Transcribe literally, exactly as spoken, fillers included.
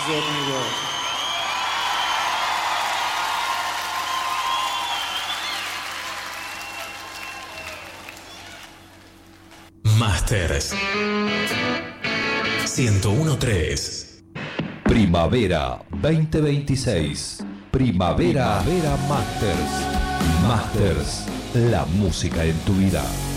sonido. Masters ciento uno punto tres. Primavera veinte veintiséis. Primavera, Primavera Masters. Masters, la música en tu vida.